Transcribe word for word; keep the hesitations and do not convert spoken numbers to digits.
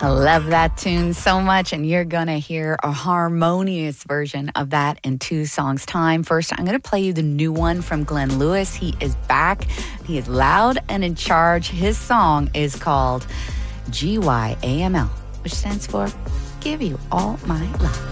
I love that tune so much, and you're going to hear a harmonious version of that in two songs' time. First, I'm going to play you the new one from Glenn Lewis. He is back. He is loud and in charge. His song is called G Y A M L, which stands for Give You All My Love.